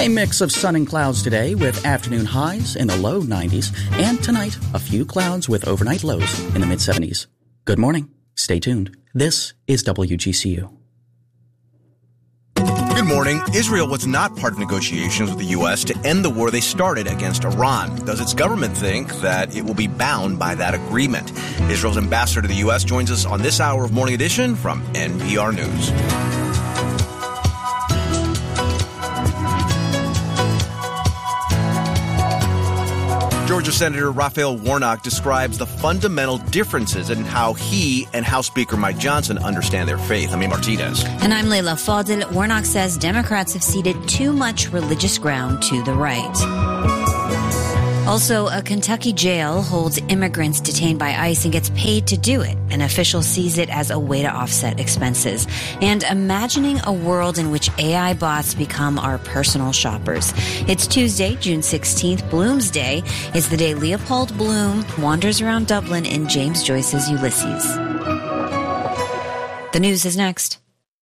A mix of sun and clouds today with afternoon highs in the low 90s, and tonight a few clouds with overnight lows in the mid-70s. Good morning. Stay tuned. This is WGCU. Good morning. Israel was not part of negotiations with the U.S. to end the war they started against Iran. Does its government think that it will be bound by that agreement? Israel's ambassador to the U.S. joins us on this hour of Morning Edition from NPR News. Georgia Senator Raphael Warnock describes the fundamental differences in how he and House Speaker Mike Johnson understand their faith. I'm Martinez. And I'm Leila Fadel. Warnock says Democrats have ceded too much religious ground to the right. Also, a Kentucky jail holds immigrants detained by ICE and gets paid to do it. An official sees it as a way to offset expenses. And imagining a world in which AI bots become our personal shoppers. It's Tuesday, June 16th, Bloom's Day. It's the day Leopold Bloom wanders around Dublin in James Joyce's Ulysses. The news is next.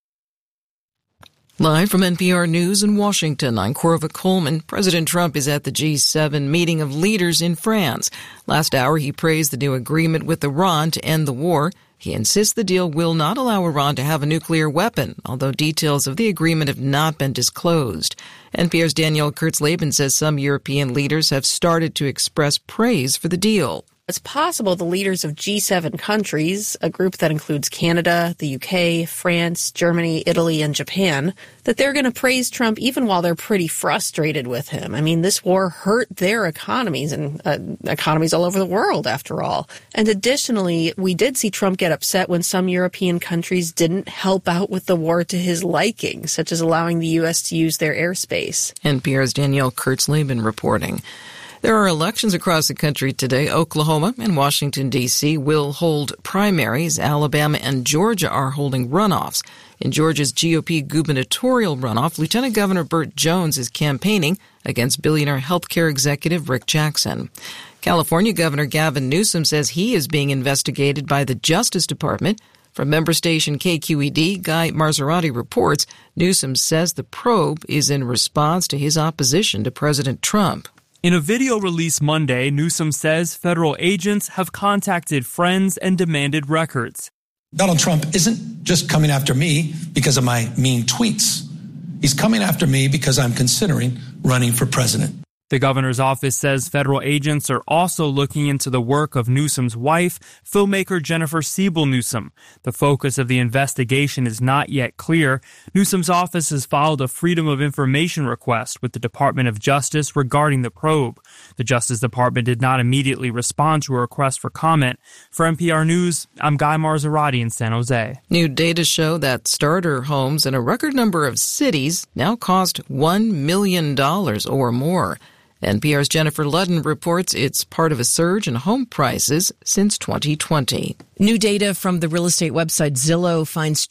Live from NPR News in Washington, I'm Corva Coleman. President Trump is at the G7 meeting of leaders in France. Last hour, he praised the new agreement with Iran to end the war. He insists the deal will not allow Iran to have a nuclear weapon, although details of the agreement have not been disclosed. NPR's Danielle Kurtz-Laban says some European leaders have started to express praise for the deal. It's possible the leaders of G7 countries, a group that includes Canada, the UK, France, Germany, Italy, and Japan, that they're going to praise Trump even while they're pretty frustrated with him. I mean, this war hurt their economies and economies all over the world, after all. And additionally, we did see Trump get upset when some European countries didn't help out with the war to his liking, such as allowing the U.S. to use their airspace. NPR's Danielle Kurtz-Laban reporting. There are elections across the country today. Oklahoma and Washington, D.C. will hold primaries. Alabama and Georgia are holding runoffs. In Georgia's GOP gubernatorial runoff, Lieutenant Governor Burt Jones is campaigning against billionaire healthcare executive Rick Jackson. California Governor Gavin Newsom says he is being investigated by the Justice Department. From member station KQED, Guy Marzorati reports Newsom says the probe is in response to his opposition to President Trump. In a video released Monday, Newsom says federal agents have contacted friends and demanded records. Donald Trump isn't just coming after me because of my mean tweets. He's coming after me because I'm considering running for president. The governor's office says federal agents are also looking into the work of Newsom's wife, filmmaker Jennifer Siebel Newsom. The focus of the investigation is not yet clear. Newsom's office has filed a Freedom of Information request with the Department of Justice regarding the probe. The Justice Department did not immediately respond to a request for comment. For NPR News, I'm Guy Marzorati in San Jose. New data show that starter homes in a record number of cities now cost $1 million or more. NPR's Jennifer Ludden reports it's part of a surge in home prices since 2020. New data from the real estate website Zillow finds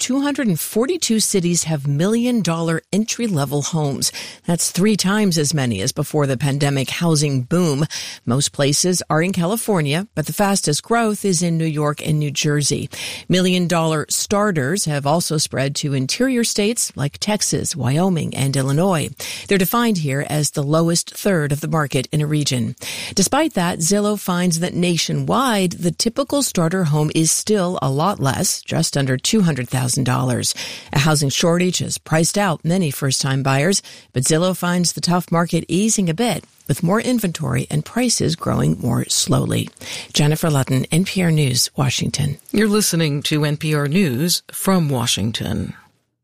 242 cities have million-dollar entry-level homes. That's 3 times as many as before the pandemic housing boom. Most places are in California, but the fastest growth is in New York and New Jersey. Million-dollar starters have also spread to interior states like Texas, Wyoming, and Illinois. They're defined here as the lowest third of the market in a region. Despite that, Zillow finds that nationwide, the typical starter home is still a lot less, just under $200,000. A housing shortage has priced out many first-time buyers, but Zillow finds the tough market easing a bit, with more inventory and prices growing more slowly. Jennifer Ludden, NPR News, Washington. You're listening to NPR News from Washington.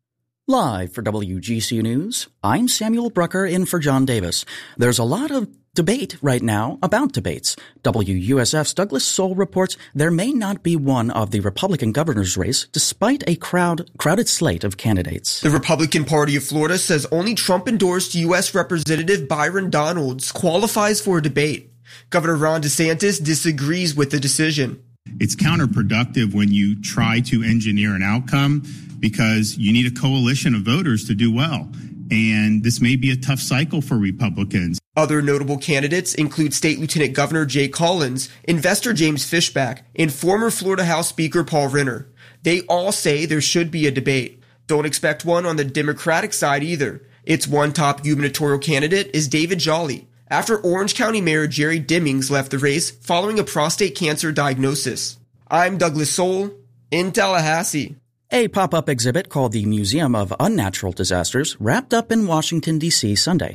Live for WGCU News, I'm Samuel Brucker in for John Davis. There's a lot of debate right now about debates. WUSF's Douglas Soul reports there may not be one of the Republican governor's race despite a crowded slate of candidates. The Republican Party of Florida says only Trump-endorsed U.S. Representative Byron Donalds qualifies for a debate. Governor Ron DeSantis disagrees with the decision. It's counterproductive when you try to engineer an outcome because you need a coalition of voters to do well. And this may be a tough cycle for Republicans. Other notable candidates include State Lieutenant Governor Jay Collins, investor James Fishback, and former Florida House Speaker Paul Renner. They all say there should be a debate. Don't expect one on the Democratic side either. Its one top gubernatorial candidate is David Jolly, after Orange County Mayor Jerry Dimmings left the race following a prostate cancer diagnosis. I'm Douglas Soul in Tallahassee. A pop-up exhibit called the Museum of Unnatural Disasters wrapped up in Washington, D.C. Sunday.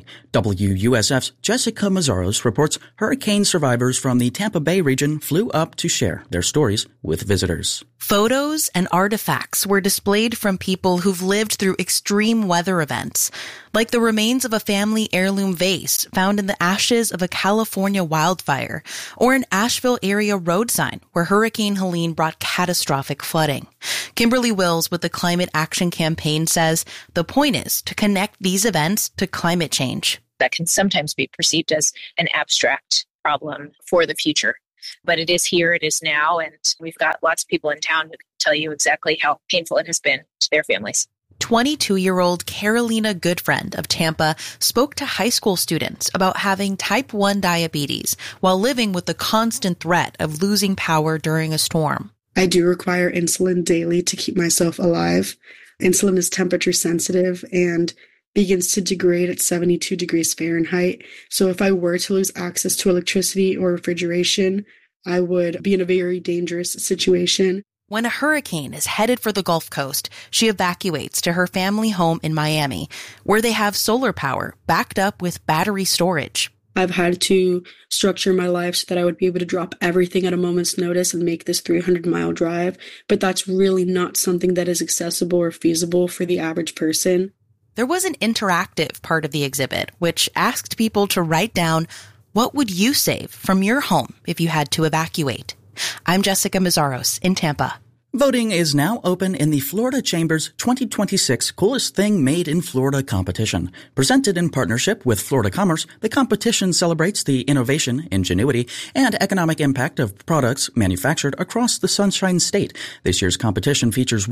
WUSF's Jessica Mazzaros reports hurricane survivors from the Tampa Bay region flew up to share their stories with visitors. Photos and artifacts were displayed from people who've lived through extreme weather events, like the remains of a family heirloom vase found in the ashes of a California wildfire, or an Asheville area road sign where Hurricane Helene brought catastrophic flooding. Kimberly Wills with the Climate Action Campaign says the point is to connect these events to climate change. That can sometimes be perceived as an abstract problem for the future. But it is here, it is now, and we've got lots of people in town who can tell you exactly how painful it has been to their families. 22-year-old Carolina Goodfriend of Tampa spoke to high school students about having type 1 diabetes while living with the constant threat of losing power during a storm. I do require insulin daily to keep myself alive. Insulin is temperature sensitive and begins to degrade at 72 degrees Fahrenheit. So if I were to lose access to electricity or refrigeration, I would be in a very dangerous situation. When a hurricane is headed for the Gulf Coast, she evacuates to her family home in Miami, where they have solar power backed up with battery storage. I've had to structure my life so that I would be able to drop everything at a moment's notice and make this 300-mile drive. But that's really not something that is accessible or feasible for the average person. There was an interactive part of the exhibit, which asked people to write down, what would you save from your home if you had to evacuate? I'm Jessica Mazzaros in Tampa. Voting is now open in the Florida Chamber's 2026 Coolest Thing Made in Florida competition. Presented in partnership with Florida Commerce, the competition celebrates the innovation, ingenuity, and economic impact of products manufactured across the Sunshine State. This year's competition features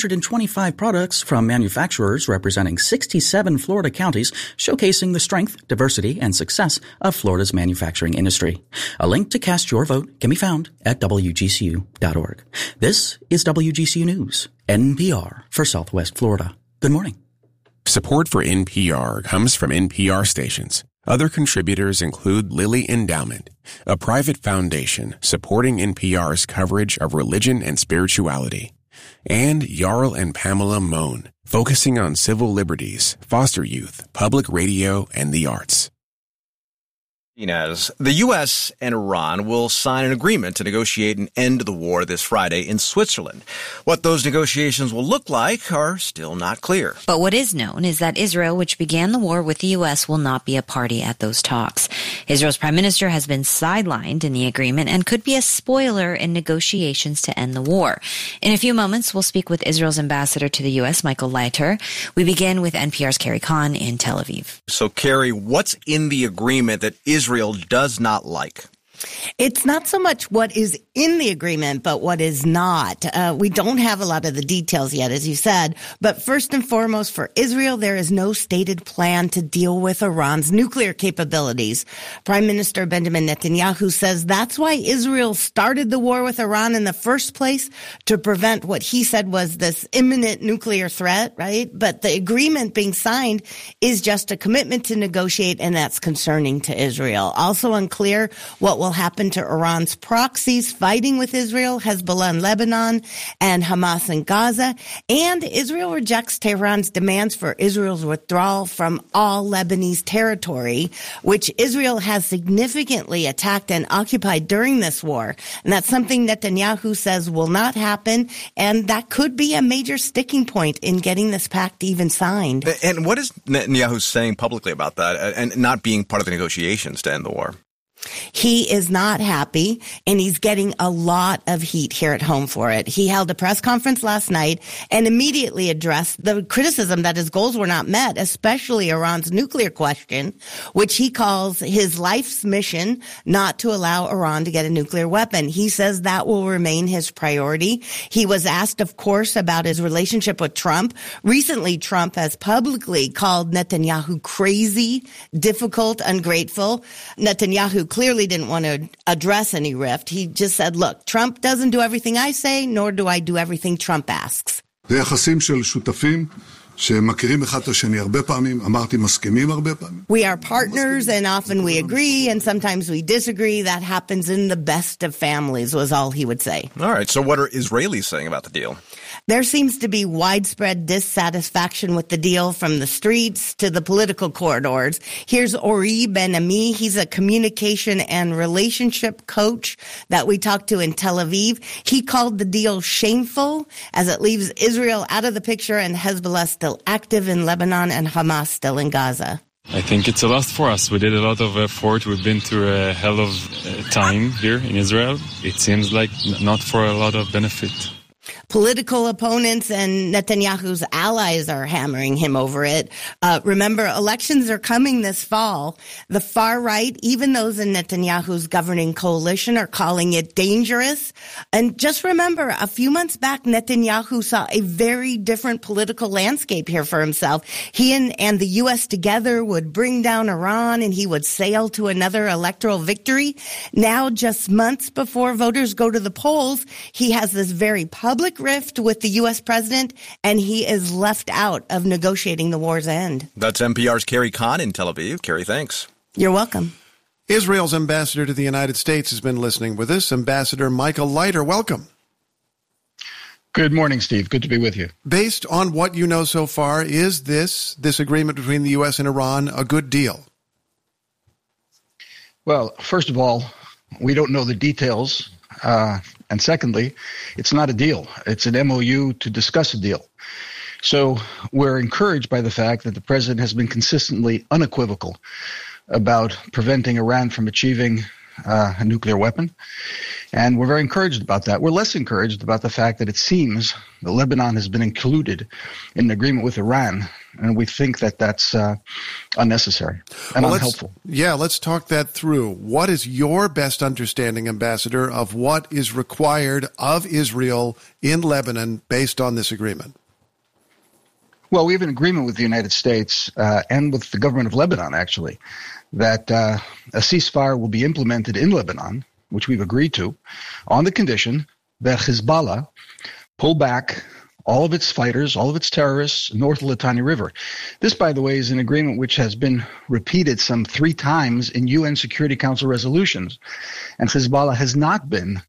125 products from manufacturers representing 67 Florida counties, showcasing the strength, diversity, and success of Florida's manufacturing industry. A link to cast your vote can be found at WGCU.org. This is WGCU News, NPR for Southwest Florida. Good morning. Support for NPR comes from NPR stations. Other contributors include Lilly Endowment, a private foundation supporting NPR's coverage of religion and spirituality, and Jarl and Pamela Mohn, focusing on civil liberties, foster youth, public radio, and the arts. The U.S. and Iran will sign an agreement to negotiate an end to the war this Friday in Switzerland. What those negotiations will look like are still not clear. But what is known is that Israel, which began the war with the U.S., will not be a party at those talks. Israel's prime minister has been sidelined in the agreement and could be a spoiler in negotiations to end the war. In a few moments, we'll speak with Israel's ambassador to the U.S., Michael Leiter. We begin with NPR's Carrie Kahn in Tel Aviv. So, Carrie, what's in the agreement that Israel does not like? It's not so much what is in the agreement, but what is not. We don't have a lot of the details yet, as you said. But first and foremost, for Israel, there is no stated plan to deal with Iran's nuclear capabilities. Prime Minister Benjamin Netanyahu says that's why Israel started the war with Iran in the first place, to prevent what he said was this imminent nuclear threat, right? But the agreement being signed is just a commitment to negotiate, and that's concerning to Israel. Also unclear what will happen to Iran's proxies fighting with Israel, Hezbollah in Lebanon and Hamas in Gaza. And Israel rejects Tehran's demands for Israel's withdrawal from all Lebanese territory, which Israel has significantly attacked and occupied during this war. And that's something Netanyahu says will not happen, and that could be a major sticking point in getting this pact even signed. And what is Netanyahu saying publicly about that and not being part of the negotiations to end the war? He is not happy, and he's getting a lot of heat here at home for it. He held a press conference last night and immediately addressed the criticism that his goals were not met, especially Iran's nuclear question, which he calls his life's mission not to allow Iran to get a nuclear weapon. He says that will remain his priority. He was asked, of course, about his relationship with Trump. Recently, Trump has publicly called Netanyahu crazy, difficult, ungrateful. Netanyahu clearly didn't want to address any rift. He just said, look, Trump doesn't do everything I say, nor do I do everything Trump asks. שמכירים אחד את השני הרבה פעמים, אמרתי מסכימים הרבה פעמים. We are partners and often we agree and sometimes we disagree. That happens in the best of families was all he would say. All right, so what are Israelis saying about the deal? There seems to be widespread dissatisfaction with the deal from the streets to the political corridors. Here's Ori Ben-Ami. He's a communication and relationship coach that we talked to in Tel Aviv. He called the deal shameful as it leaves Israel out of the picture and Hezbollah still active in Lebanon and Hamas still in Gaza. I think it's a loss for us. We did a lot of effort. We've been through a hell of time here in Israel. It seems like not for a lot of benefit. Political opponents and Netanyahu's allies are hammering him over it. Remember, elections are coming this fall. The far right, even those in Netanyahu's governing coalition, are calling it dangerous. And just remember, a few months back, Netanyahu saw a very different political landscape here for himself. He and the U.S. together would bring down Iran and he would sail to another electoral victory. Now, just months before voters go to the polls, he has this very public rift with the U.S. president, and he is left out of negotiating the war's end. That's NPR's Carrie Kahn in Tel Aviv. Carrie, thanks. You're welcome. Israel's ambassador to the United States has been listening with us. Ambassador Michael Leiter, welcome. Good morning, Steve. Good to be with you. Based on what you know so far, is this agreement between the U.S. and Iran a good deal? Well, first of all, we don't know the details. And secondly, it's not a deal. It's an MOU to discuss a deal. So we're encouraged by the fact that the president has been consistently unequivocal about preventing Iran from achieving a nuclear weapon. And we're very encouraged about that. We're less encouraged about the fact that it seems that Lebanon has been included in an agreement with Iran. And we think that that's unnecessary and unhelpful. Let's talk that through. What is your best understanding, Ambassador, of what is required of Israel in Lebanon based on this agreement? Well, we have an agreement with the United States and with the government of Lebanon, actually, that a ceasefire will be implemented in Lebanon, which we've agreed to, on the condition that Hezbollah pull back all of its fighters, all of its terrorists north of the Litani River. This, by the way, is an agreement which has been repeated some 3 times in UN Security Council resolutions, and Hezbollah has not been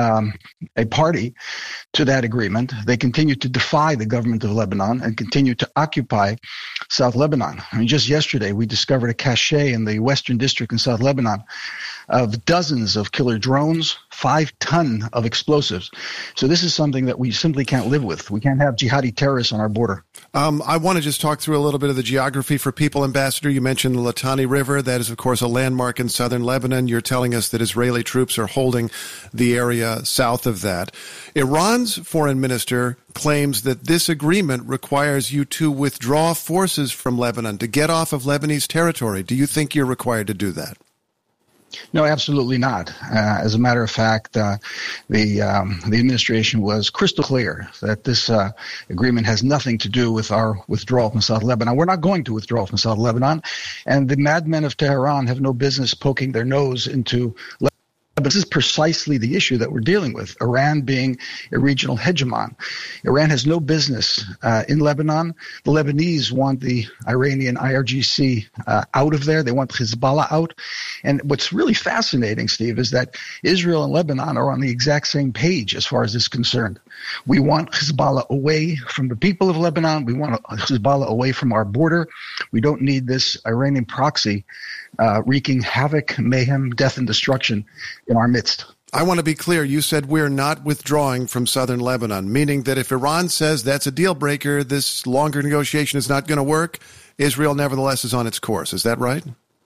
a party to that agreement. They continue to defy the government of Lebanon and continue to occupy South Lebanon. I mean, just yesterday, we discovered a cache in the Western District in South Lebanon of dozens of killer drones, 5 tons of explosives. So this is something that we simply can't live with. We can't have jihadi terrorists on our border. I want to just talk through a little bit of the geography for people, Ambassador. You mentioned the Litani River. That is, of course, a landmark in southern Lebanon. You're telling us that Israeli troops are holding the area south of that. Iran's foreign minister claims that this agreement requires you to withdraw forces from Lebanon, to get off of Lebanese territory. Do you think you're required to do that? No, absolutely not. As a matter of fact, the administration was crystal clear that this agreement has nothing to do with our withdrawal from South Lebanon. We're not going to withdraw from South Lebanon, and the madmen of Tehran have no business poking their nose into Lebanon. But this is precisely the issue that we're dealing with, Iran being a regional hegemon. Iran has no business in Lebanon. The Lebanese want the Iranian IRGC out of there. They want Hezbollah out. And what's really fascinating, Steve, is that Israel and Lebanon are on the exact same page as far as this is concerned. We want Hezbollah away from the people of Lebanon. We want Hezbollah away from our border. We don't need this Iranian proxy wreaking havoc, mayhem, death, and destruction in our midst. I want to be clear. You said we're not withdrawing from southern Lebanon, meaning that if Iran says that's a deal breaker, this longer negotiation is not going to work, Israel nevertheless is on its course. Is that right?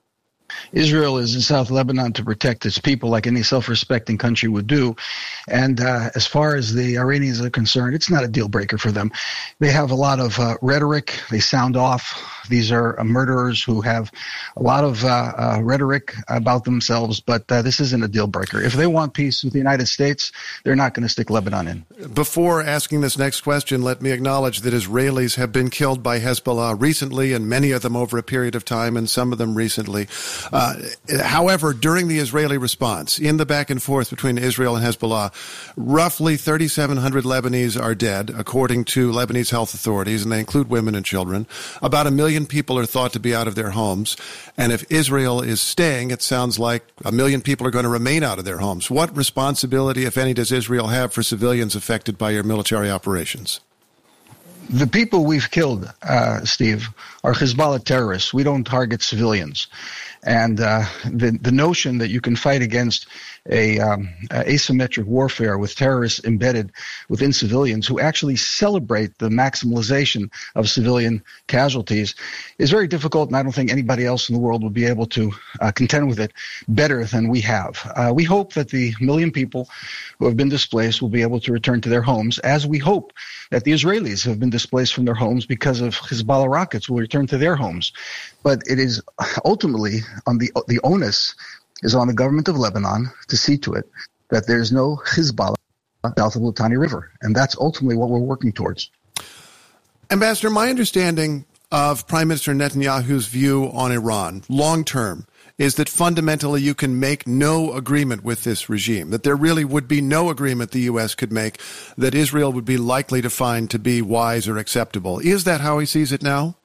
Israel is in South Lebanon to protect its people like any self-respecting country would do. And as far as the Iranians are concerned, it's not a deal breaker for them. They have a lot of rhetoric. They sound off. These are murderers who have a lot of rhetoric about themselves, but this isn't a deal breaker. If they want peace with the United States, they're not going to stick Lebanon in. Before asking this next question, let me acknowledge that Israelis have been killed by Hezbollah recently, and many of them over a period of time, and some of them recently. However, during the Israeli response, in the back and forth between Israel and Hezbollah, roughly 3,700 Lebanese are dead, according to Lebanese health authorities, and they include women and children. About 1 million people are thought to be out of their homes. And if Israel is staying, it sounds like 1 million people are going to remain out of their homes. What responsibility, if any, does Israel have for civilians affected by your military operations? The people we've killed, Steve, are Hezbollah terrorists. We don't target civilians. And the notion that you can fight against a asymmetric warfare with terrorists embedded within civilians who actually celebrate the maximalization of civilian casualties is very difficult, and I don't think anybody else in the world will be able to contend with it better than we have. We hope that the 1 million people who have been displaced will be able to return to their homes, as we hope that the Israelis who have been displaced from their homes because of Hezbollah rockets will return to their homes. But it is ultimately on the onus is on the government of Lebanon to see to it that there's no Hezbollah south of the Litani River. And that's ultimately what we're working towards. Ambassador, my understanding of Prime Minister Netanyahu's view on Iran, long term, is that fundamentally you can make no agreement with this regime, that there really would be no agreement the U.S. could make that Israel would be likely to find to be wise or acceptable. Is that how he sees it now?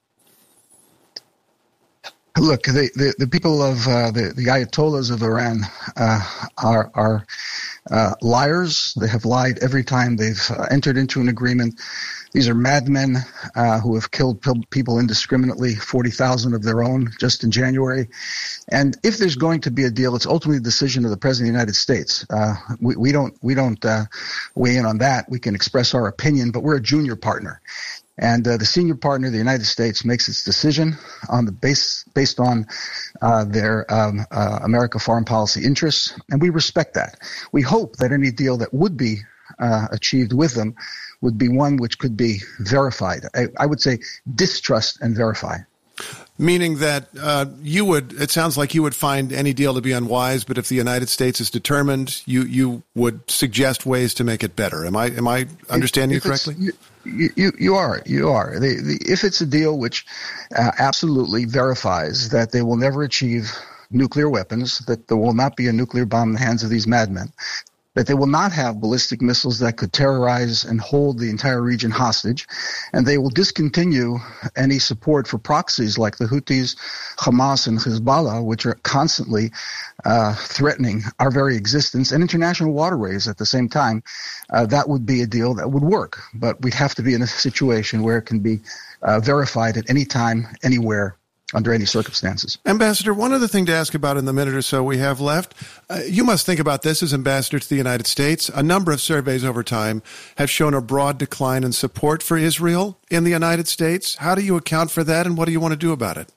Look, the people of the Ayatollahs of Iran are liars. They have lied every time they've entered into an agreement. These are madmen who have killed people indiscriminately, 40,000 of their own just in January. And if there's going to be a deal, it's ultimately the decision of the President of the United States. We don't weigh in on that. We can express our opinion, but we're a junior partner. And the senior partner, the United States, makes its decision on the based on their America foreign policy interests, and we respect that. We hope that any deal that would be achieved with them would be one which could be verified. I would say distrust and verify. Meaning that it sounds like you would find any deal to be unwise, but if the United States is determined, you would suggest ways to make it better. Am I understanding you correctly? You are. If it's a deal which absolutely verifies that they will never achieve nuclear weapons, that there will not be a nuclear bomb in the hands of these madmen, that they will not have ballistic missiles that could terrorize and hold the entire region hostage, and they will discontinue any support for proxies like the Houthis, Hamas, and Hezbollah, which are constantly threatening our very existence and international waterways at the same time, that would be a deal that would work. But we'd have to be in a situation where it can be verified at any time, anywhere, under any circumstances. Ambassador, one other thing to ask about in the minute or so we have left. You must think about this as ambassador to the United States. A number of surveys over time have shown a broad decline in support for Israel in the United States. How do you account for that, and what do you want to do about it?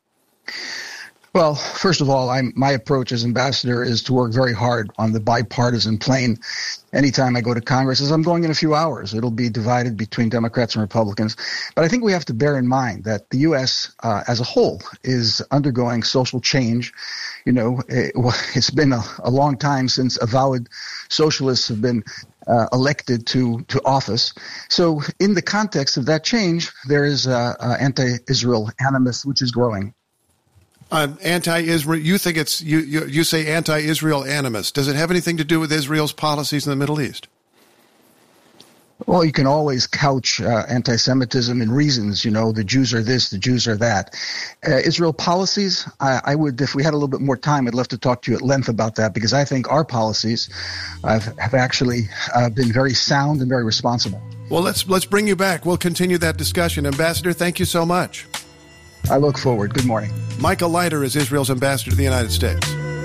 Well, first of all, my approach as ambassador is to work very hard on the bipartisan plane. Anytime I go to Congress, as I'm going in a few hours, it'll be divided between Democrats and Republicans. But I think we have to bear in mind that the U.S. As a whole is undergoing social change. You know, it's been a long time since avowed socialists have been elected to office. So in the context of that change, there is anti-Israel animus, which is growing. Anti-Israel, you think it's you say anti-Israel animus. Does it have anything to do with Israel's policies in the Middle East? Well, you can always couch anti-Semitism in reasons, you know, the Jews are this, the Jews are that. Israel policies, I would, if we had a little bit more time, I'd love to talk to you at length about that, because I think our policies have actually been very sound and very responsible. Well, let's bring you back. We'll continue that discussion. Ambassador, thank you so much. I look forward. Good morning. Michael Leiter is Israel's ambassador to the United States.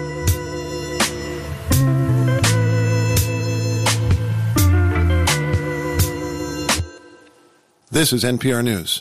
This is NPR News.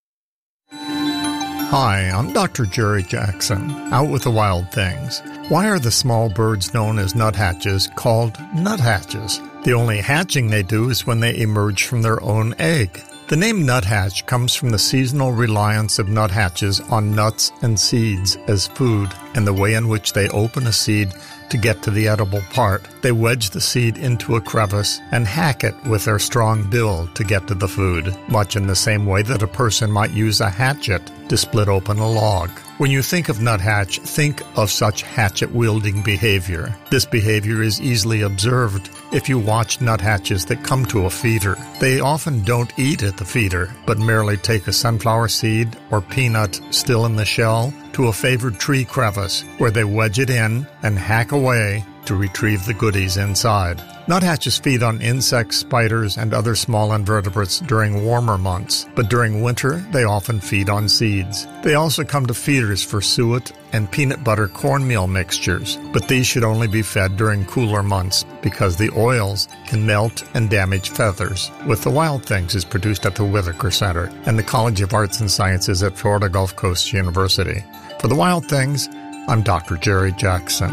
Hi, I'm Dr. Jerry Jackson, out with the wild things. Why are the small birds known as nuthatches called nuthatches? The only hatching they do is when they emerge from their own egg. The name nuthatch comes from the seasonal reliance of nuthatches on nuts and seeds as food and the way in which they open a seed to get to the edible part. They wedge the seed into a crevice and hack it with their strong bill to get to the food, much in the same way that a person might use a hatchet to split open a log. When you think of nuthatch, think of such hatchet-wielding behavior. This behavior is easily observed if you watch nuthatches that come to a feeder. They often don't eat at the feeder, but merely take a sunflower seed or peanut still in the shell to a favored tree crevice, where they wedge it in and hack away to retrieve the goodies inside. Nuthatches feed on insects, spiders, and other small invertebrates during warmer months, but during winter they often feed on seeds. They also come to feeders for suet and peanut butter cornmeal mixtures, but these should only be fed during cooler months because the oils can melt and damage feathers. With the Wild Things is produced at the Whitaker Center and the College of Arts and Sciences at Florida Gulf Coast University. For the Wild Things, I'm Dr. Jerry Jackson.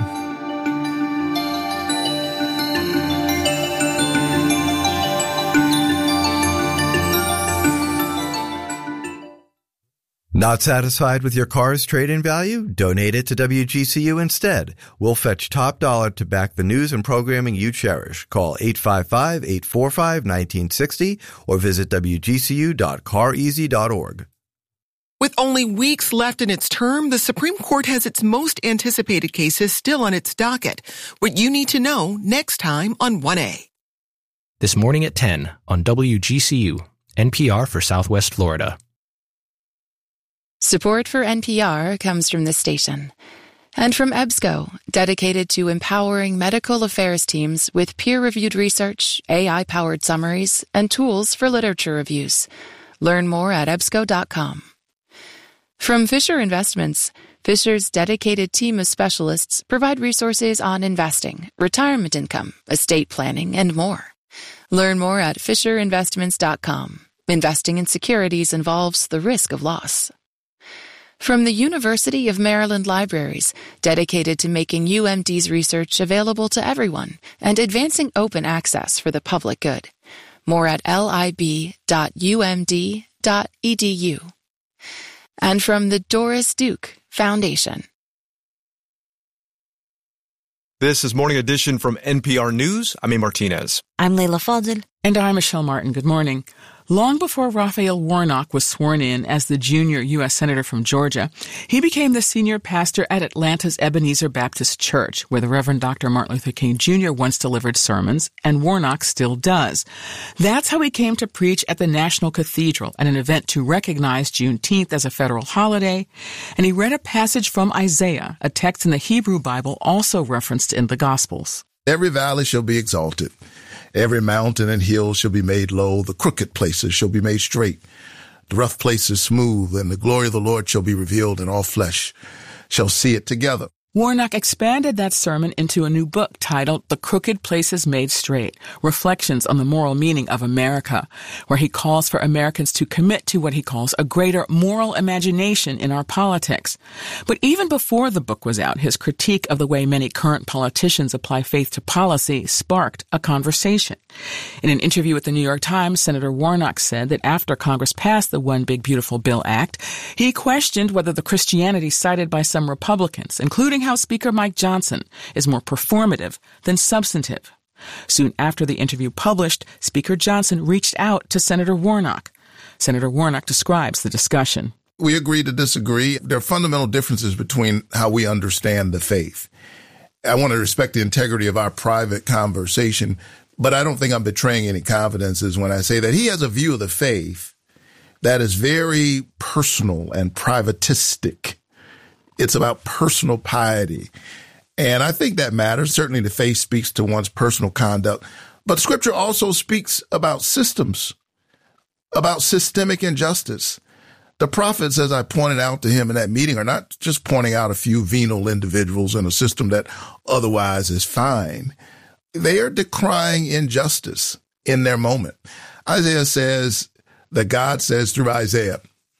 Not satisfied with your car's trade-in value? Donate it to WGCU instead. We'll fetch top dollar to back the news and programming you cherish. Call 855-845-1960 or visit wgcu.careasy.org. With only weeks left in its term, the Supreme Court has its most anticipated cases still on its docket. What you need to know next time on 1A. This morning at 10 on WGCU, NPR for Southwest Florida. Support for NPR comes from this station and from EBSCO, dedicated to empowering medical affairs teams with peer-reviewed research, AI-powered summaries, and tools for literature reviews. Learn more at ebsco.com. From Fisher Investments, Fisher's dedicated team of specialists provide resources on investing, retirement income, estate planning, and more. Learn more at fisherinvestments.com. Investing in securities involves the risk of loss. From the University of Maryland Libraries, dedicated to making UMD's research available to everyone and advancing open access for the public good. More at lib.umd.edu. And from the Doris Duke Foundation. This is Morning Edition from NPR News. I'm A. Martinez. I'm Leila Fadel. And I'm Michelle Martin. Good morning. Long before Raphael Warnock was sworn in as the junior U.S. Senator from Georgia, he became the senior pastor at Atlanta's Ebenezer Baptist Church, where the Reverend Dr. Martin Luther King Jr. once delivered sermons, and Warnock still does. That's how he came to preach at the National Cathedral at an event to recognize Juneteenth as a federal holiday, and he read a passage from Isaiah, a text in the Hebrew Bible also referenced in the Gospels. Every valley shall be exalted. Every mountain and hill shall be made low. The crooked places shall be made straight. The rough places smooth, and the glory of the Lord shall be revealed, and all flesh shall see it together. Warnock expanded that sermon into a new book titled The Crooked Places Made Straight, Reflections on the Moral Meaning of America, where he calls for Americans to commit to what he calls a greater moral imagination in our politics. But even before the book was out, his critique of the way many current politicians apply faith to policy sparked a conversation. In an interview with the New York Times, Senator Warnock said that after Congress passed the One Big Beautiful Bill Act, he questioned whether the Christianity cited by some Republicans, including House Speaker Mike Johnson, is more performative than substantive. Soon after the interview published, Speaker Johnson reached out to Senator Warnock. Senator Warnock describes the discussion. We agree to disagree. There are fundamental differences between how we understand the faith. I want to respect the integrity of our private conversation, but I don't think I'm betraying any confidences when I say that he has a view of the faith that is very personal and privatistic. It's about personal piety. And I think that matters. Certainly the faith speaks to one's personal conduct. But Scripture also speaks about systems, about systemic injustice. The prophets, as I pointed out to him in that meeting, are not just pointing out a few venal individuals in a system that otherwise is fine. They are decrying injustice in their moment. Isaiah says that God says through Isaiah,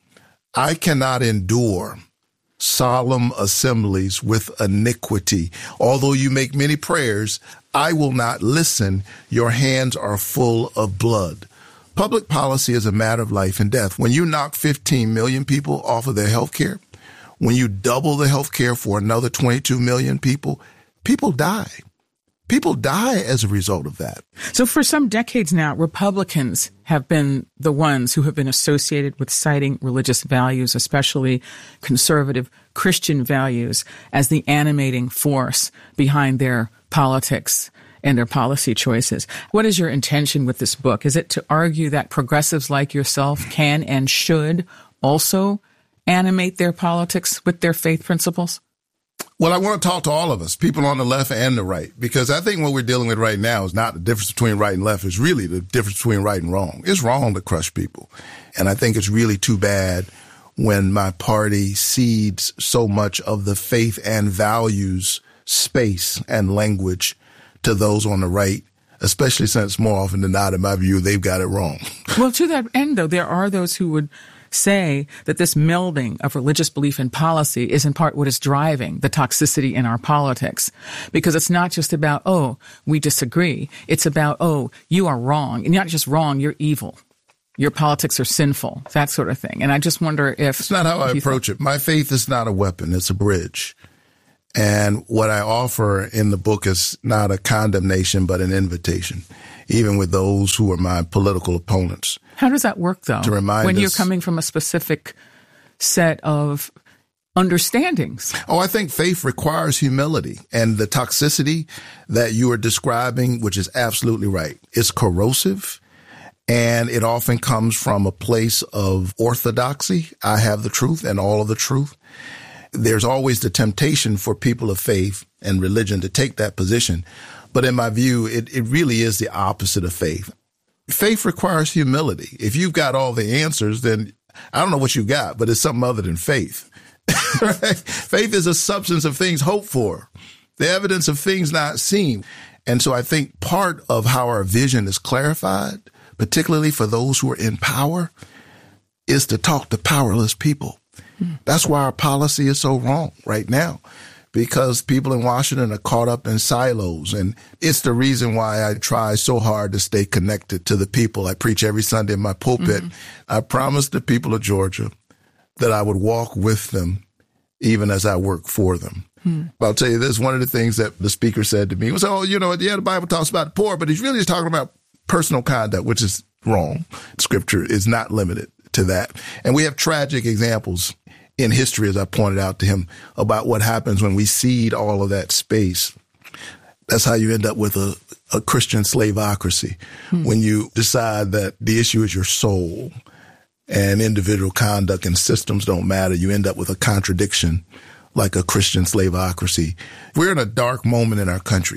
I cannot endure solemn assemblies with iniquity. Although you make many prayers, I will not listen. Your hands are full of blood. Public policy is a matter of life and death. When you knock 15 million people off of their health care, when you double the health care for another 22 million people, people die. People die as a result of that. So for some decades now, Republicans have been the ones who have been associated with citing religious values, especially conservative Christian values, as the animating force behind their politics and their policy choices. What is your intention with this book? Is it to argue that progressives like yourself can and should also animate their politics with their faith principles? Well, I want to talk to all of us, people on the left and the right, because I think what we're dealing with right now is not the difference between right and left. It's really the difference between right and wrong. It's wrong to crush people. And I think it's really too bad when my party cedes so much of the faith and values space and language to those on the right, especially since more often than not, in my view, they've got it wrong. Well, to that end, though, there are those who would say that this melding of religious belief and policy is in part what is driving the toxicity in our politics. Because it's not just about, oh, we disagree. It's about, oh, you are wrong. And you're not just wrong, you're evil. Your politics are sinful, that sort of thing. And I just wonder if... It's not how I approach it. My faith is not a weapon. It's a bridge. And what I offer in the book is not a condemnation, but an invitation, even with those who are my political opponents. How does that work, though, to remind when us, you're coming from a specific set of understandings? Oh, I think faith requires humility, and the toxicity that you are describing, which is absolutely right, is corrosive, and it often comes from a place of orthodoxy. I have the truth and all of the truth. There's always the temptation for people of faith and religion to take that position. But in my view, it really is the opposite of faith. Faith requires humility. If you've got all the answers, then I don't know what you got, but it's something other than faith. Right? Faith is a substance of things hoped for, the evidence of things not seen. And so I think part of how our vision is clarified, particularly for those who are in power, is to talk to powerless people. That's why our policy is so wrong right now, because people in Washington are caught up in silos. And it's the reason why I try so hard to stay connected to the people. I preach every Sunday in my pulpit. I promised the people of Georgia that I would walk with them even as I work for them. But I'll tell you this, one of the things that the speaker said to me was, oh, you know, yeah, the Bible talks about the poor, but he's really just talking about personal conduct, which is wrong. Scripture is not limited to that. And we have tragic examples in history, as I pointed out to him, about what happens when we cede all of that space. That's how you end up with a Christian slavocracy, when you decide that the issue is your soul and individual conduct and systems don't matter. You end up with a contradiction like a Christian slavocracy. We're in a dark moment in our country,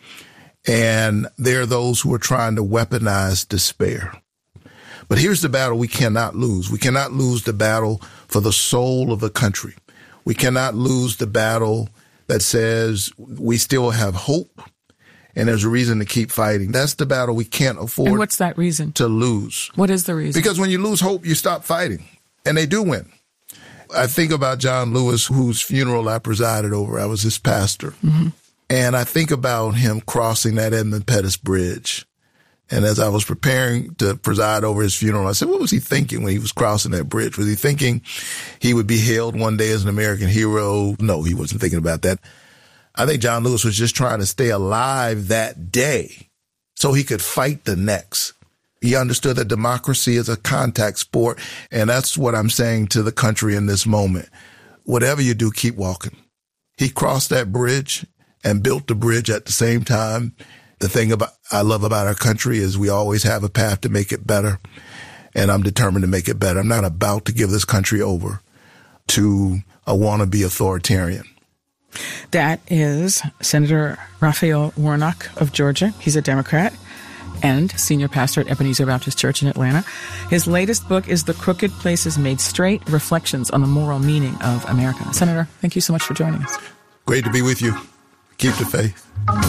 and there are those who are trying to weaponize despair. But here's the battle we cannot lose. We cannot lose the battle for the soul of the country. We cannot lose the battle that says we still have hope and there's a reason to keep fighting. That's the battle we can't afford. And what's that reason? To lose. What is the reason? Because when you lose hope, you stop fighting. And they do win. I think about John Lewis, whose funeral I presided over. I was his pastor. And I think about him crossing that Edmund Pettus Bridge. And as I was preparing to preside over his funeral, I said, what was he thinking when he was crossing that bridge? Was he thinking he would be hailed one day as an American hero? No, he wasn't thinking about that. I think John Lewis was just trying to stay alive that day so he could fight the next. He understood that democracy is a contact sport. And that's what I'm saying to the country in this moment. Whatever you do, keep walking. He crossed that bridge and built the bridge at the same time. The thing I love about our country is we always have a path to make it better, and I'm determined to make it better. I'm not about to give this country over to a wannabe authoritarian. That is Senator Raphael Warnock of Georgia. He's a Democrat and senior pastor at Ebenezer Baptist Church in Atlanta. His latest book is The Crooked Places Made Straight, Reflections on the Moral Meaning of America. Senator, thank you so much for joining us. Great to be with you. Keep the faith.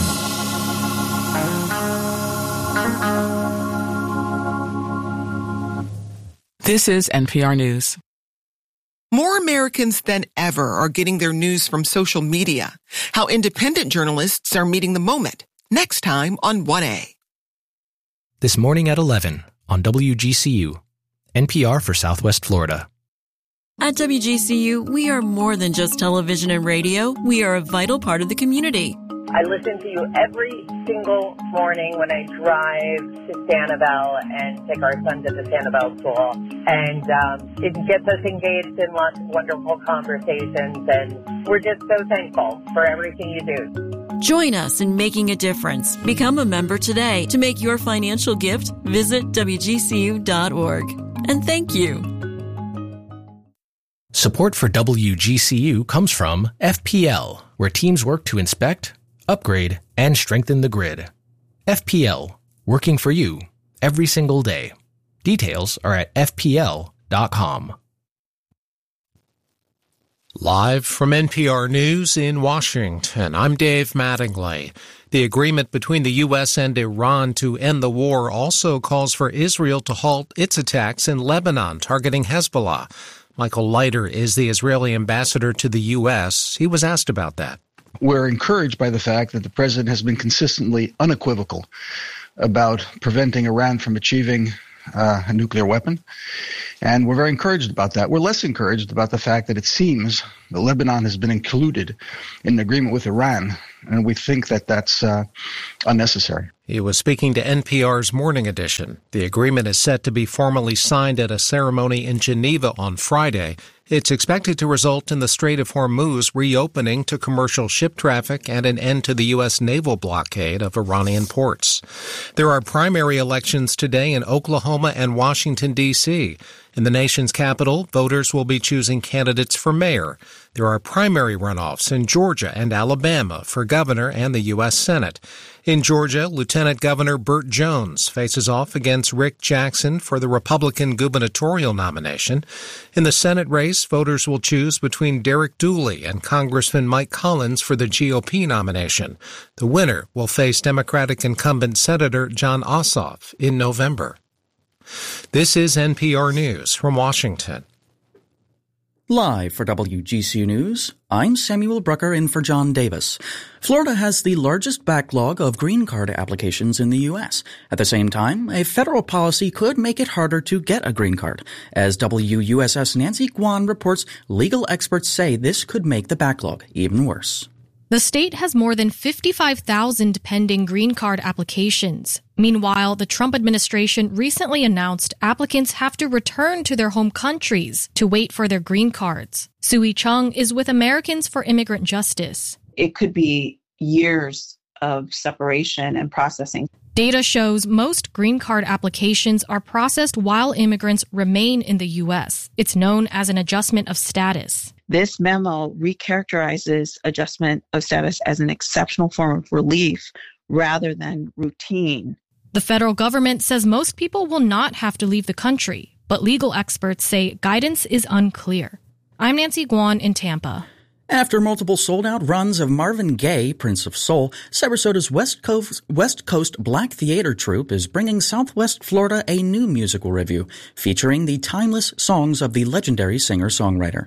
This is NPR News. More Americans than ever are getting their news from social media. How independent journalists are meeting the moment. Next time on 1A. This morning at 11 on WGCU, NPR for Southwest Florida. At WGCU, we are more than just television and radio. We are a vital part of the community. I listen to you every single morning when I drive to Sanibel and take our son to the Sanibel school. And it gets us engaged in lots of wonderful conversations. And we're just so thankful for everything you do. Join us in making a difference. Become a member today. To make your financial gift, visit WGCU.org. And thank you. Support for WGCU comes from FPL, where teams work to inspect, upgrade, and strengthen the grid. FPL, working for you every single day. Details are at fpl.com. Live from NPR News in Washington, I'm Dave Mattingly. The agreement between the U.S. and Iran to end the war also calls for Israel to halt its attacks in Lebanon, targeting Hezbollah. Michael Leiter is the Israeli ambassador to the U.S. He was asked about that. We're encouraged by the fact that the president has been consistently unequivocal about preventing Iran from achieving a nuclear weapon. And we're very encouraged about that. We're less encouraged about the fact that it seems that Lebanon has been included in an agreement with Iran, and we think that that's unnecessary. He was speaking to NPR's Morning Edition. The agreement is set to be formally signed at a ceremony in Geneva on Friday. It's expected to result in the Strait of Hormuz reopening to commercial ship traffic and an end to the U.S. naval blockade of Iranian ports. There are primary elections today in Oklahoma and Washington, D.C. In the nation's capital, voters will be choosing candidates for mayor. There are primary runoffs in Georgia and Alabama for governor and the U.S. Senate. In Georgia, Lieutenant Governor Burt Jones faces off against Rick Jackson for the Republican gubernatorial nomination. In the Senate race, voters will choose between Derek Dooley and Congressman Mike Collins for the GOP nomination. The winner will face Democratic incumbent Senator Jon Ossoff in November. This is NPR News from Washington. Live for WGCU News, I'm Samuel Brucker in for John Davis. Florida has the largest backlog of green card applications in the U.S. At the same time, a federal policy could make it harder to get a green card. As WUSS Nancy Guan reports, legal experts say this could make the backlog even worse. The state has more than 55,000 pending green card applications. Meanwhile, the Trump administration recently announced applicants have to return to their home countries to wait for their green cards. Sui Chung is with Americans for Immigrant Justice. It could be years of separation and processing. Data shows most green card applications are processed while immigrants remain in the U.S. It's known as an adjustment of status. This memo recharacterizes adjustment of status as an exceptional form of relief rather than routine. The federal government says most people will not have to leave the country, but legal experts say guidance is unclear. I'm Nancy Guan in Tampa. After multiple sold-out runs of Marvin Gaye, Prince of Soul, Sarasota's West Coast Black Theater Troupe is bringing Southwest Florida a new musical revue featuring the timeless songs of the legendary singer-songwriter.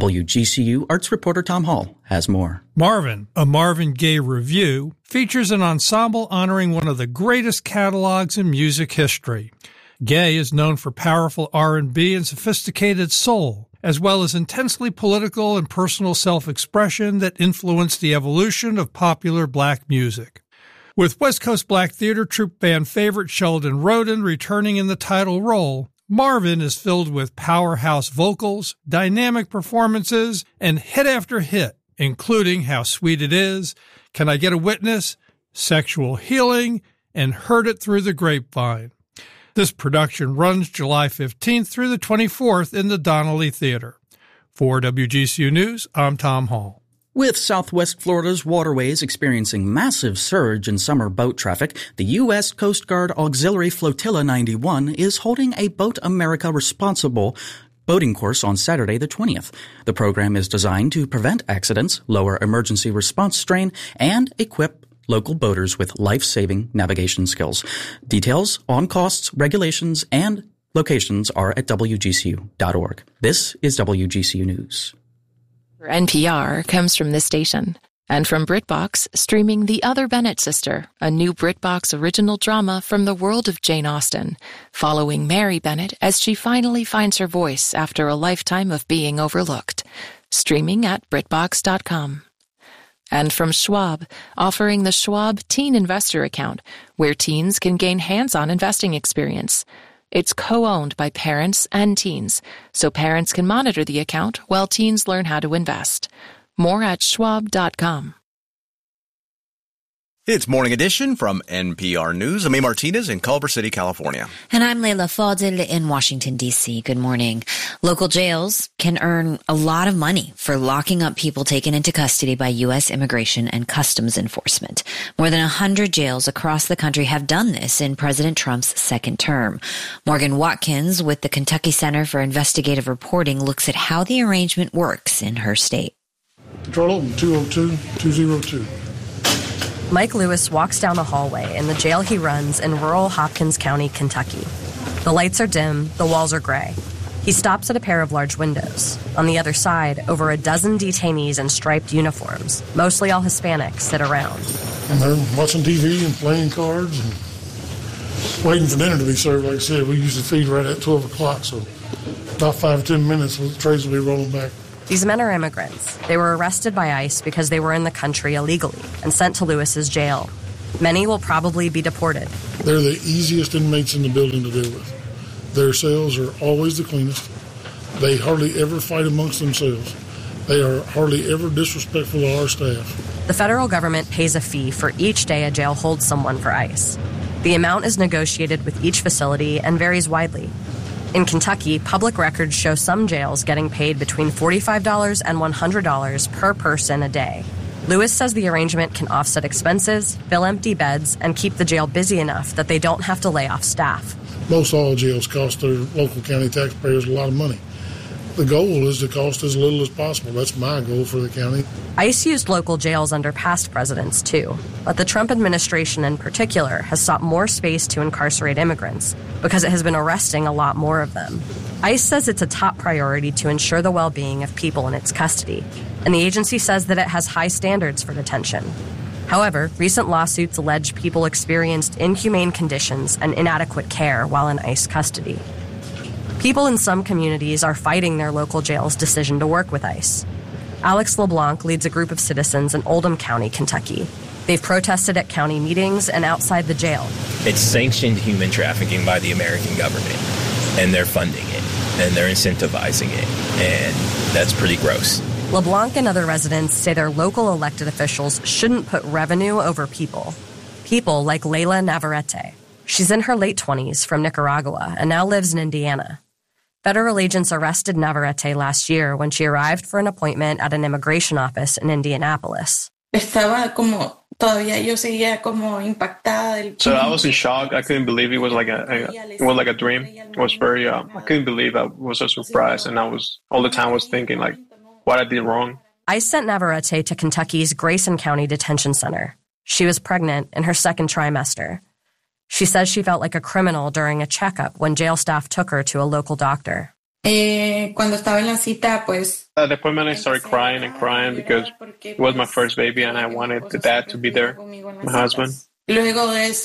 WGCU arts reporter Tom Hall has more. Marvin, a Marvin Gaye revue, features an ensemble honoring one of the greatest catalogs in music history. Gaye is known for powerful R&B and sophisticated soul, as well as intensely political and personal self-expression that influenced the evolution of popular black music. With West Coast Black Theater Troupe band favorite Sheldon Roden returning in the title role, Marvin is filled with powerhouse vocals, dynamic performances, and hit after hit, including How Sweet It Is, Can I Get a Witness, Sexual Healing, and Heard It Through the Grapevine. This production runs July 15th through the 24th in the Donnelly Theater. For WGCU News, I'm Tom Hall. With Southwest Florida's waterways experiencing massive surge in summer boat traffic, the U.S. Coast Guard Auxiliary Flotilla 91 is holding a Boat America Responsible boating course on Saturday the 20th. The program is designed to prevent accidents, lower emergency response strain, and equip local boaters with life-saving navigation skills. Details on costs, regulations, and locations are at WGCU.org. This is WGCU News. For NPR comes from this station. And from BritBox, streaming The Other Bennett Sister, a new BritBox original drama from the world of Jane Austen, following Mary Bennett as she finally finds her voice after a lifetime of being overlooked. Streaming at BritBox.com. And from Schwab, offering the Schwab Teen Investor Account, where teens can gain hands-on investing experience. It's co-owned by parents and teens, so parents can monitor the account while teens learn how to invest. More at schwab.com. It's Morning Edition from NPR News. I'm A. Martinez in Culver City, California. And I'm Leila Fadel in Washington, D.C. Good morning. Local jails can earn a lot of money for locking up people taken into custody by U.S. Immigration and Customs Enforcement. More than 100 jails across the country have done this in President Trump's second term. Morgan Watkins with the Kentucky Center for Investigative Reporting looks at how the arrangement works in her state. Control open 202-202. Mike Lewis walks down a hallway in the jail he runs in rural Hopkins County, Kentucky. The lights are dim, the walls are gray. He stops at a pair of large windows. On the other side, over a dozen detainees in striped uniforms, mostly all Hispanic, sit around. And they're watching TV and playing cards and waiting for dinner to be served. Like I said, we usually feed right at 12 o'clock, so about 5 or 10 minutes, the trays will be rolling back. These men are immigrants. They were arrested by ICE because they were in the country illegally and sent to Lewis's jail. Many will probably be deported. They're the easiest inmates in the building to deal with. Their cells are always the cleanest. They hardly ever fight amongst themselves. They are hardly ever disrespectful to our staff. The federal government pays a fee for each day a jail holds someone for ICE. The amount is negotiated with each facility and varies widely. In Kentucky, public records show some jails getting paid between $45 and $100 per person a day. Lewis says the arrangement can offset expenses, fill empty beds, and keep the jail busy enough that they don't have to lay off staff. Most all jails cost their local county taxpayers a lot of money. The goal is to cost as little as possible. That's my goal for the county. ICE used local jails under past presidents, too. But the Trump administration in particular has sought more space to incarcerate immigrants because it has been arresting a lot more of them. ICE says it's a top priority to ensure the well-being of people in its custody, and the agency says that it has high standards for detention. However, recent lawsuits allege people experienced inhumane conditions and inadequate care while in ICE custody. People in some communities are fighting their local jail's decision to work with ICE. Alex LeBlanc leads a group of citizens in Oldham County, Kentucky. They've protested at county meetings and outside the jail. It's sanctioned human trafficking by the American government, and they're funding it, and they're incentivizing it, and that's pretty gross. LeBlanc and other residents say their local elected officials shouldn't put revenue over people. People like Leila Navarrete. She's in her late 20s from Nicaragua and now lives in Indiana. Federal agents arrested Navarrete last year when she arrived for an appointment at an immigration office in Indianapolis. So I was in shock. I couldn't believe it was like a dream. It was very I couldn't believe I was so surprised, and I was all the time was thinking like what I did wrong. ICE sent Navarrete to Kentucky's Grayson County Detention Center. She was pregnant in her second trimester. She says she felt like a criminal during a checkup when jail staff took her to a local doctor. At the appointment, I started crying and crying because it was my first baby and I wanted the dad to be there, my husband. The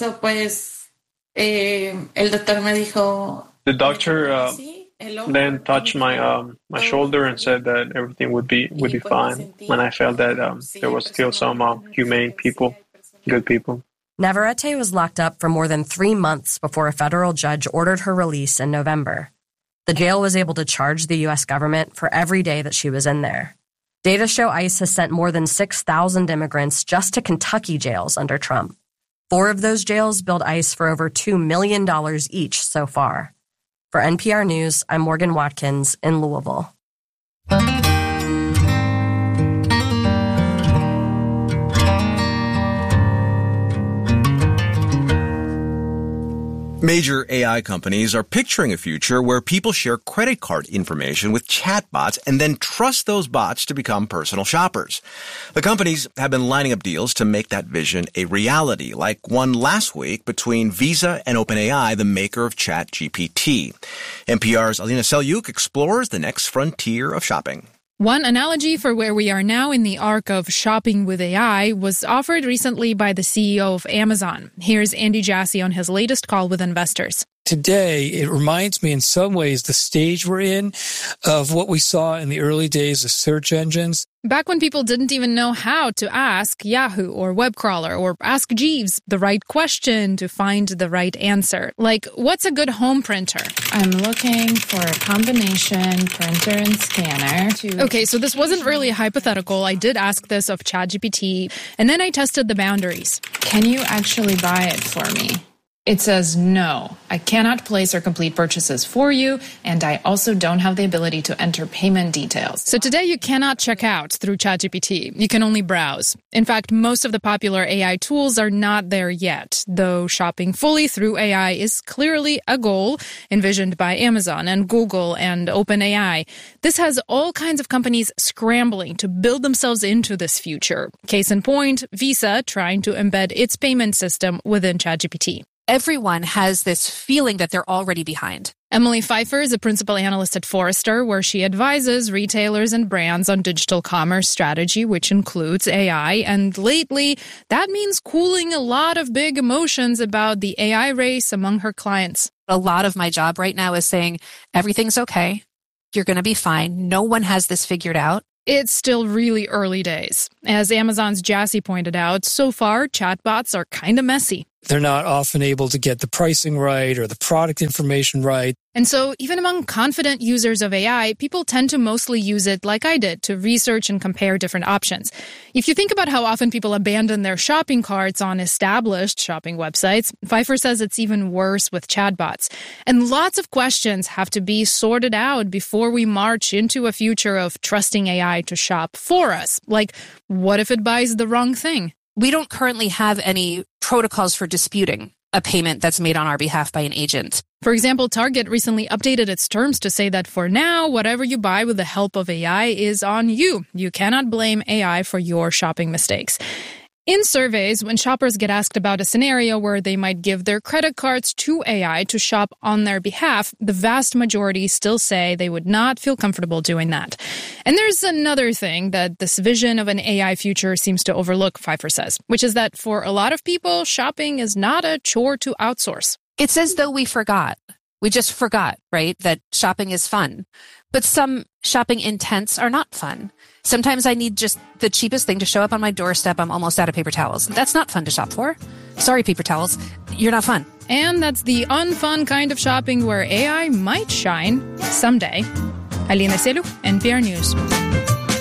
doctor then touched my shoulder and said that everything would be fine. And I felt that there was still some humane people, good people. Navarrete was locked up for more than 3 months before a federal judge ordered her release in November. The jail was able to charge the U.S. government for every day that she was in there. Data show ICE has sent more than 6,000 immigrants just to Kentucky jails under Trump. 4 of those jails billed ICE for over $2 million each so far. For NPR News, I'm Morgan Watkins in Louisville. Major AI companies are picturing a future where people share credit card information with chatbots and then trust those bots to become personal shoppers. The companies have been lining up deals to make that vision a reality, like one last week between Visa and OpenAI, the maker of ChatGPT. NPR's Alina Selyuk explores the next frontier of shopping. One analogy for where we are now in the arc of shopping with AI was offered recently by the CEO of Amazon. Here's Andy Jassy on his latest call with investors. Today, it reminds me in some ways the stage we're in of what we saw in the early days of search engines. Back when people didn't even know how to ask Yahoo or Webcrawler or ask Jeeves the right question to find the right answer. Like, what's a good home printer? I'm looking for a combination printer and scanner to... Okay, so this wasn't really hypothetical. I did ask this of ChatGPT, and then I tested the boundaries. Can you actually buy it for me? It says, no, I cannot place or complete purchases for you, and I also don't have the ability to enter payment details. So today you cannot check out through ChatGPT. You can only browse. In fact, most of the popular AI tools are not there yet, though shopping fully through AI is clearly a goal envisioned by Amazon and Google and OpenAI. This has all kinds of companies scrambling to build themselves into this future. Case in point, Visa trying to embed its payment system within ChatGPT. Everyone has this feeling that they're already behind. Emily Pfeiffer is a principal analyst at Forrester, where she advises retailers and brands on digital commerce strategy, which includes AI. And lately, that means cooling a lot of big emotions about the AI race among her clients. A lot of my job right now is saying, everything's okay. You're going to be fine. No one has this figured out. It's still really early days. As Amazon's Jassy pointed out, so far, chatbots are kind of messy. They're not often able to get the pricing right or the product information right. And so even among confident users of AI, people tend to mostly use it like I did, to research and compare different options. If you think about how often people abandon their shopping carts on established shopping websites, Pfeiffer says it's even worse with chatbots. And lots of questions have to be sorted out before we march into a future of trusting AI to shop for us. Like, what if it buys the wrong thing? We don't currently have any protocols for disputing a payment that's made on our behalf by an agent. For example, Target recently updated its terms to say that for now, whatever you buy with the help of AI is on you. You cannot blame AI for your shopping mistakes. In surveys, when shoppers get asked about a scenario where they might give their credit cards to AI to shop on their behalf, the vast majority still say they would not feel comfortable doing that. And there's another thing that this vision of an AI future seems to overlook, Pfeiffer says, which is that for a lot of people, shopping is not a chore to outsource. It's as though we forgot. We just forgot, right, that shopping is fun. But some shopping intents are not fun. Sometimes I need just the cheapest thing to show up on my doorstep. I'm almost out of paper towels. That's not fun to shop for. Sorry, paper towels. You're not fun. And that's the unfun kind of shopping where AI might shine someday. Alina Selu, NPR News.